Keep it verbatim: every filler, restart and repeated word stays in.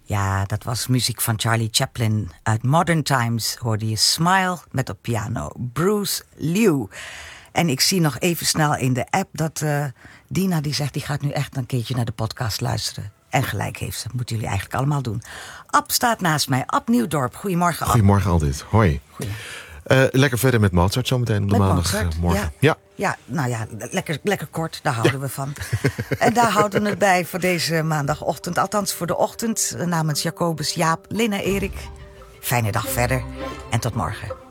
Ja, dat was muziek van Charlie Chaplin. Uit Modern Times hoorde je Smile met op piano Bruce Liu. En ik zie nog even snel in de app dat uh, Dina die zegt... die gaat nu echt een keertje naar de podcast luisteren. En gelijk heeft ze. Dat moeten jullie eigenlijk allemaal doen. Ab staat naast mij. Ab Nieuwdorp. Goedemorgen, Ab. Goedemorgen, Aldit. Hoi. Goeie. Uh, lekker verder met Mozart zometeen op de maandagmorgen. Ja. Ja. ja, nou ja, lekker, lekker kort. Daar houden ja. we van. En daar houden we het bij voor deze maandagochtend. Althans voor de ochtend. Namens Jacobus, Jaap, Lena, Erik. Fijne dag verder. En tot morgen.